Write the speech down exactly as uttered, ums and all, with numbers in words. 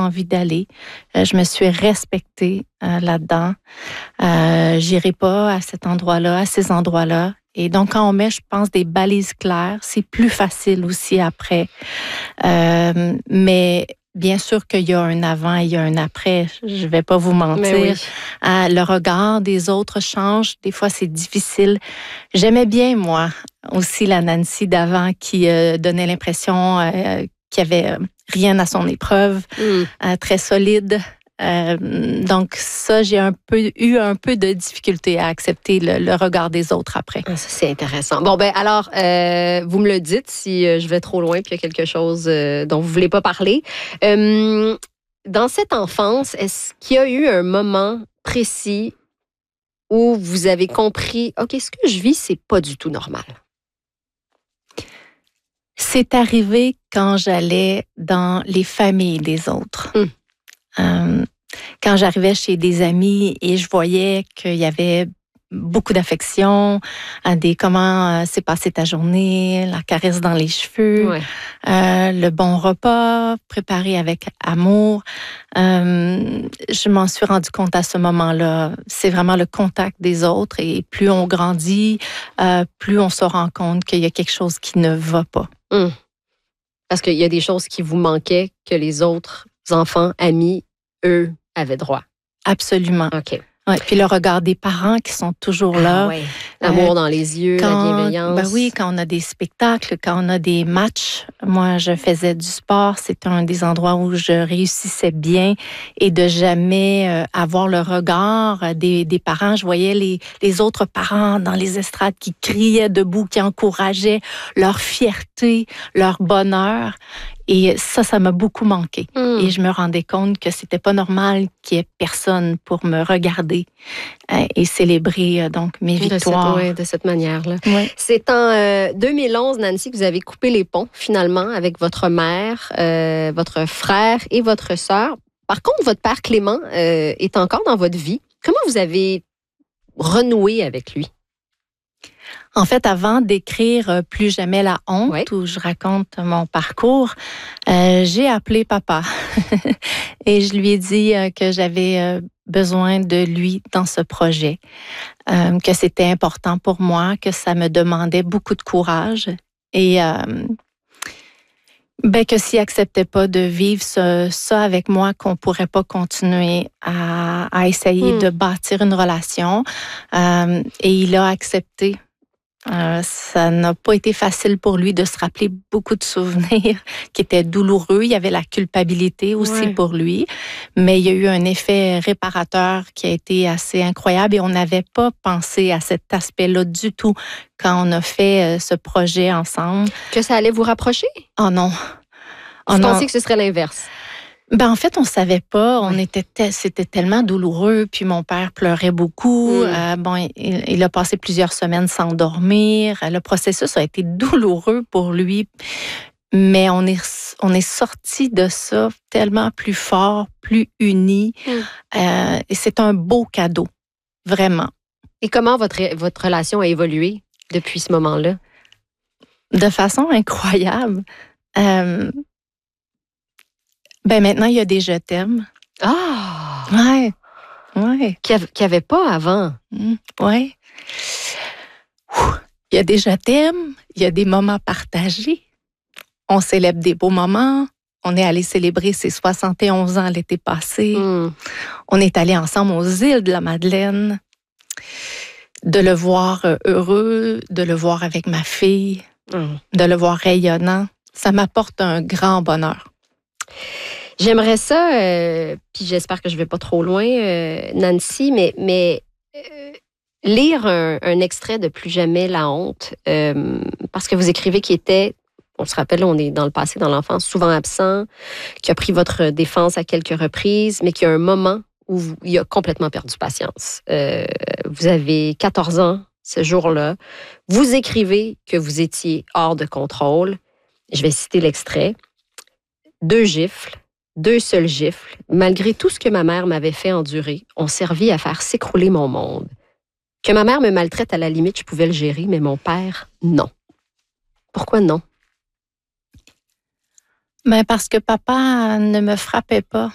envie d'aller. Euh, je me suis respectée euh, là-dedans. Euh, j'irai pas à cet endroit-là, à ces endroits-là. Et donc, quand on met, je pense, des balises claires, c'est plus facile aussi après. Euh, mais bien sûr qu'il y a un avant et il y a un après. Je vais pas vous mentir. Oui. Euh, le regard des autres change. Des fois, c'est difficile. J'aimais bien, moi, aussi la Nancy d'avant qui euh, donnait l'impression euh, qu'il n'y avait rien à son épreuve, Mm. euh, très solide. Euh, donc ça, j'ai un peu eu un peu de difficulté à accepter le, le regard des autres après. Ah, ça, c'est intéressant. Bon, ben alors, euh, vous me le dites si euh, je vais trop loin puis il y a quelque chose euh, dont vous voulez pas parler. Euh, dans cette enfance, est-ce qu'il y a eu un moment précis où vous avez compris, OK, ce que je vis, c'est pas du tout normal? C'est arrivé quand j'allais dans les familles des autres. Mm. Euh, quand j'arrivais chez des amis et je voyais qu'il y avait beaucoup d'affection, euh, des comment euh, s'est passée ta journée, la caresse dans les cheveux, Ouais. euh, le bon repas préparé avec amour. Euh, je m'en suis rendu compte à ce moment-là. C'est vraiment le contact des autres et plus on grandit, euh, plus on se rend compte qu'il y a quelque chose qui ne va pas. Mm. Parce qu'il y a des choses qui vous manquaient que les autres enfants, amis, eux, avaient droit. Absolument. OK. Ouais, puis le regard des parents qui sont toujours là. Ah, ouais. L'amour Euh, dans les yeux, quand, la bienveillance. Ben oui, quand on a des spectacles, quand on a des matchs. Moi, je faisais du sport. C'était un des endroits où je réussissais bien et de jamais euh, avoir le regard des, des parents. Je voyais les, les autres parents dans les estrades qui criaient debout, qui encourageaient leur fierté, leur bonheur. Et ça, ça m'a beaucoup manqué. Mm. Et je me rendais compte que c'était pas normal qu'il y ait personne pour me regarder euh, et célébrer euh, donc mes victoires. De cette, ouais, de cette manière-là. Ouais. C'est en euh, deux mille onze, Nancy, que vous avez coupé les ponts, finalement, avec votre mère, euh, votre frère et votre sœur. Par contre, votre père Clément euh, est encore dans votre vie. Comment vous avez renoué avec lui? En fait, avant d'écrire Plus jamais la honte, Ouais. où je raconte mon parcours, euh, j'ai appelé papa et je lui ai dit euh, que j'avais euh, besoin de lui dans ce projet, euh, que c'était important pour moi, que ça me demandait beaucoup de courage et euh, ben, que s'il acceptait pas de vivre ce, ça avec moi, qu'on pourrait pas continuer à, à essayer Mm. de bâtir une relation. Euh, et il a accepté. Euh, ça n'a pas été facile pour lui de se rappeler beaucoup de souvenirs qui étaient douloureux. Il y avait la culpabilité aussi Ouais. pour lui, mais il y a eu un effet réparateur qui a été assez incroyable et on n'avait pas pensé à cet aspect-là du tout quand on a fait ce projet ensemble. Que ça allait vous rapprocher? Oh non. Oh Vous non. pensiez que ce serait l'inverse? Ben en fait, on savait pas. On Ouais. était, te- c'était tellement douloureux. Puis mon père pleurait beaucoup. Mm. Euh, bon, il, il a passé plusieurs semaines sans dormir. Le processus a été douloureux pour lui, mais on est, on est sorti de ça tellement plus fort, plus unis. Mm. Euh, et c'est un beau cadeau, vraiment. Et comment votre, votre relation a évolué depuis ce moment-là? De façon incroyable. Euh, ben maintenant, il y a des je t'aime. Ah! Ouais, ouais. Qu'il n'y avait pas avant. Mmh, ouais. Ouh, il y a des je t'aime, il y a des moments partagés. On célèbre des beaux moments. On est allé célébrer ses soixante et onze ans l'été passé. Mm. On est allé ensemble aux îles de la Madeleine. De le voir heureux, de le voir avec ma fille, Mm. de le voir rayonnant, ça m'apporte un grand bonheur. J'aimerais ça, euh, puis j'espère que je ne vais pas trop loin, euh, Nancy, mais, mais euh, lire un, un extrait de Plus jamais la honte, euh, parce que vous écrivez qu'il était, on se rappelle, on est dans le passé, dans l'enfance, souvent absent, qui a pris votre défense à quelques reprises, mais qu'il y a un moment où vous, il a complètement perdu patience. Euh, vous avez quatorze ans ce jour-là. Vous écrivez que vous étiez hors de contrôle. Je vais citer l'extrait. Deux gifles. Deux seules gifles, malgré tout ce que ma mère m'avait fait endurer, ont servi à faire s'écrouler mon monde. Que ma mère me maltraite, à la limite, je pouvais le gérer, mais mon père, non. Pourquoi non? Ben parce que papa ne me frappait pas.